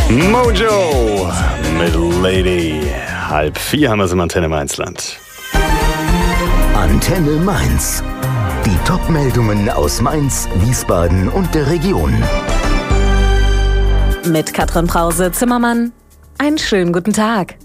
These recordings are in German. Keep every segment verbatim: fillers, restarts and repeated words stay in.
Mojo mit Lady. Halb vier haben wir es im Antenne Mainzland. Antenne Mainz. Die Top-Meldungen aus Mainz, Wiesbaden und der Region. Mit Katrin Brause-Zimmermann. Einen schönen guten Tag.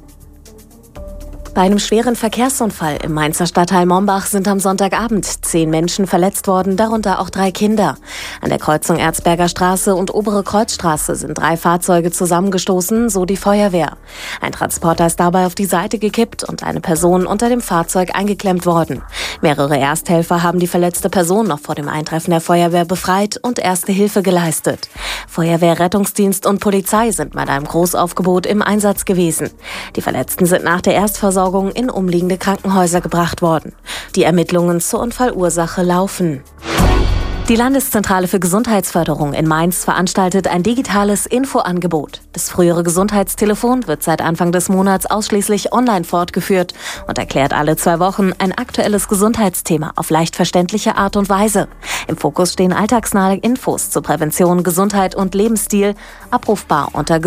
Bei einem schweren Verkehrsunfall im Mainzer Stadtteil Mombach sind am Sonntagabend zehn Menschen verletzt worden, darunter auch drei Kinder. An der Kreuzung Erzberger Straße und Obere Kreuzstraße sind drei Fahrzeuge zusammengestoßen, so die Feuerwehr. Ein Transporter ist dabei auf die Seite gekippt und eine Person unter dem Fahrzeug eingeklemmt worden. Mehrere Ersthelfer haben die verletzte Person noch vor dem Eintreffen der Feuerwehr befreit und erste Hilfe geleistet. Feuerwehr, Rettungsdienst und Polizei sind mit einem Großaufgebot im Einsatz gewesen. Die Verletzten sind nach der Erstversorgung in umliegende Krankenhäuser gebracht worden. Die Ermittlungen zur Unfallursache laufen. Die Landeszentrale für Gesundheitsförderung in Mainz veranstaltet ein digitales Infoangebot. Das frühere Gesundheitstelefon wird seit Anfang des Monats ausschließlich online fortgeführt und erklärt alle zwei Wochen ein aktuelles Gesundheitsthema auf leicht verständliche Art und Weise. Im Fokus stehen alltagsnahe Infos zur Prävention, Gesundheit und Lebensstil, abrufbar unter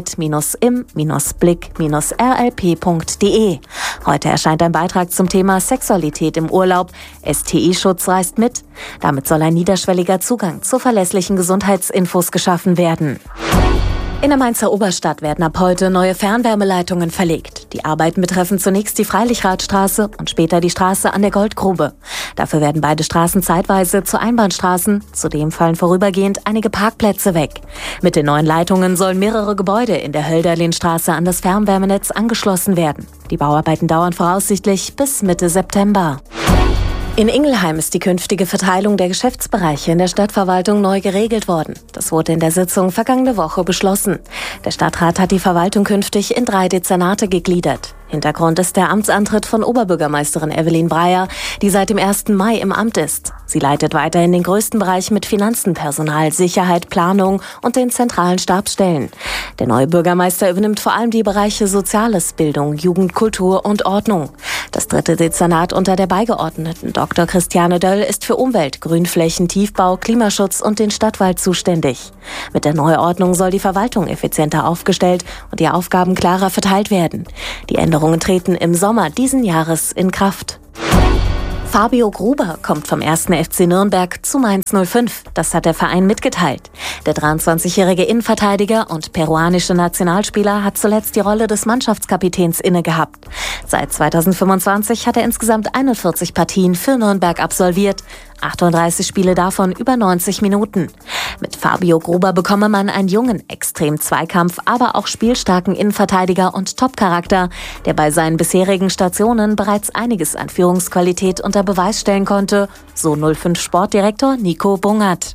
gesundheit-im-blick-r l p punkt d e. Heute erscheint ein Beitrag zum Thema Sexualität im Urlaub. S T I-Schutz reist mit. Damit soll ein niederschwelliger Zugang zu verlässlichen Gesundheitsinfos geschaffen werden. In der Mainzer Oberstadt werden ab heute neue Fernwärmeleitungen verlegt. Die Arbeiten betreffen zunächst die Freilichradstraße und später die Straße an der Goldgrube. Dafür werden beide Straßen zeitweise zu Einbahnstraßen. Zudem fallen vorübergehend einige Parkplätze weg. Mit den neuen Leitungen sollen mehrere Gebäude in der Hölderlinstraße an das Fernwärmenetz angeschlossen werden. Die Bauarbeiten dauern voraussichtlich bis Mitte September. In Ingelheim ist die künftige Verteilung der Geschäftsbereiche in der Stadtverwaltung neu geregelt worden. Das wurde in der Sitzung vergangene Woche beschlossen. Der Stadtrat hat die Verwaltung künftig in drei Dezernate gegliedert. Hintergrund ist der Amtsantritt von Oberbürgermeisterin Evelyn Breyer, die seit dem ersten Mai im Amt ist. Sie leitet weiterhin den größten Bereich mit Finanzen, Personal, Sicherheit, Planung und den zentralen Stabsstellen. Der neue Bürgermeister übernimmt vor allem die Bereiche Soziales, Bildung, Jugend, Kultur und Ordnung. Das dritte Dezernat unter der Beigeordneten Doktor Christiane Döll ist für Umwelt, Grünflächen, Tiefbau, Klimaschutz und den Stadtwald zuständig. Mit der Neuordnung soll die Verwaltung effizienter aufgestellt und die Aufgaben klarer verteilt werden. Die Änderungen treten im Sommer diesen Jahres in Kraft. Fabio Gruber kommt vom ersten F C Nürnberg zu Mainz null fünf. Das hat der Verein mitgeteilt. Der dreiundzwanzigjährige Innenverteidiger und peruanische Nationalspieler hat zuletzt die Rolle des Mannschaftskapitäns innegehabt. Seit zweitausendfünfundzwanzig hat er insgesamt einundvierzig Partien für Nürnberg absolviert. achtunddreißig Spiele davon über neunzig Minuten. Mit Fabio Gruber bekomme man einen jungen, extrem Zweikampf, aber auch spielstarken Innenverteidiger und Top-Charakter, der bei seinen bisherigen Stationen bereits einiges an Führungsqualität unter Beweis stellen konnte, so null fünf Sportdirektor Nico Bungert.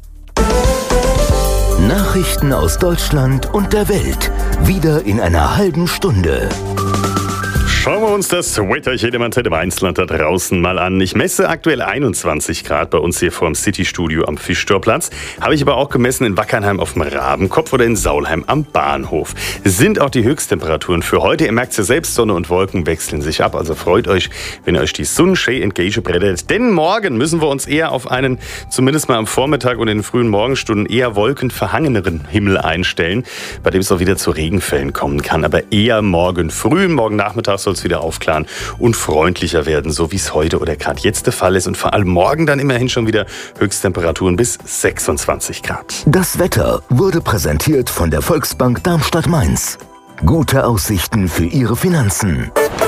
Nachrichten aus Deutschland und der Welt. Wieder in einer halben Stunde. Schauen wir uns das Wetterchen im Antenne Mainzland da draußen mal an. Ich messe aktuell einundzwanzig Grad bei uns hier vor dem City-Studio am Fischtorplatz. Habe ich aber auch gemessen in Wackernheim auf dem Rabenkopf oder in Saulheim am Bahnhof. Sind auch die Höchsttemperaturen für heute. Ihr merkt es ja selbst, Sonne und Wolken wechseln sich ab. Also freut euch, wenn ihr euch die Sonne schön entgegenbrettet. Denn morgen müssen wir uns eher auf einen, zumindest mal am Vormittag und in den frühen Morgenstunden, eher wolkenverhangeneren Himmel einstellen, bei dem es auch wieder zu Regenfällen kommen kann. Aber eher morgen früh, morgen Nachmittag soll es wieder aufklaren und freundlicher werden, so wie es heute oder gerade jetzt der Fall ist. Und vor allem morgen dann immerhin schon wieder Höchsttemperaturen bis sechsundzwanzig Grad. Das Wetter wurde präsentiert von der Volksbank Darmstadt-Mainz. Gute Aussichten für Ihre Finanzen.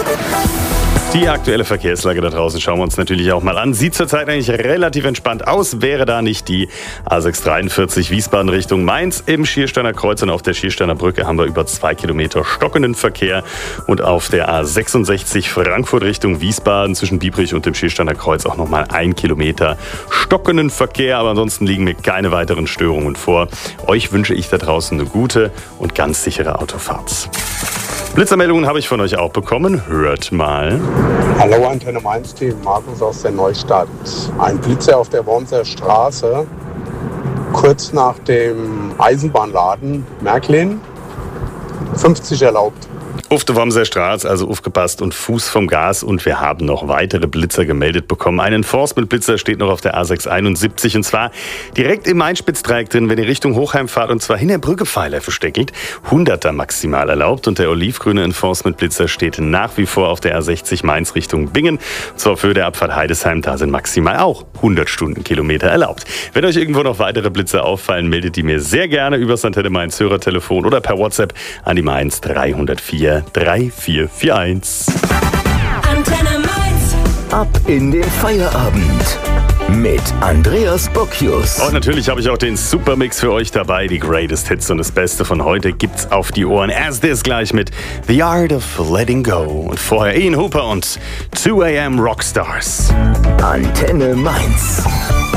Die aktuelle Verkehrslage da draußen schauen wir uns natürlich auch mal an. Sieht zurzeit eigentlich relativ entspannt aus, wäre da nicht die A sechs dreiundvierzig Wiesbaden Richtung Mainz. Im Schiersteiner Kreuz und auf der Schiersteiner Brücke haben wir über zwei Kilometer stockenden Verkehr. Und auf der A sechsundsechzig Frankfurt Richtung Wiesbaden zwischen Biebrich und dem Schiersteiner Kreuz auch nochmal ein Kilometer stockenden Verkehr. Aber ansonsten liegen mir keine weiteren Störungen vor. Euch wünsche ich da draußen eine gute und ganz sichere Autofahrt. Blitzermeldungen habe ich von euch auch bekommen. Hört mal. Hallo Antenne Mainz Team, Markus aus der Neustadt. Ein Blitzer auf der Wormser Straße, kurz nach dem Eisenbahnladen Märklin. fünfzig erlaubt. Auf der Wormser Straße, also aufgepasst und Fuß vom Gas. Und wir haben noch weitere Blitzer gemeldet bekommen. Ein Enforcement-Blitzer steht noch auf der A sechshunderteinundsiebzig und zwar direkt im Main-Spitz-Dreieck drin, wenn ihr Richtung Hochheim fahrt und zwar hinter Brückepfeiler versteckelt. hunderter maximal erlaubt und der olivgrüne Enforcement-Blitzer steht nach wie vor auf der A sechzig Mainz Richtung Bingen. Und zwar für der Abfahrt Heidesheim, da sind maximal auch hundert Stundenkilometer erlaubt. Wenn euch irgendwo noch weitere Blitzer auffallen, meldet die mir sehr gerne über das Antenne Mainz Hörertelefon oder per WhatsApp an die Mainz drei null vier drei vier vier eins. Antenne Mainz. Ab in den Feierabend mit Andreas Bocchius. Und natürlich habe ich auch den Supermix für euch dabei. Die Greatest Hits und das Beste von heute gibt's auf die Ohren. Erst ist gleich mit The Art of Letting Go. Und vorher Ian Hooper und two a m Rockstars. Antenne Mainz.